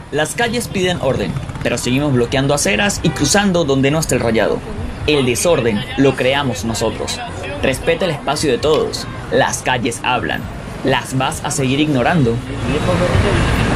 Las calles piden orden, pero seguimos bloqueando aceras y cruzando donde no está el rayado. El desorden lo creamos nosotros. Respeta el espacio de todos. Las calles hablan. ¿Las vas a seguir ignorando?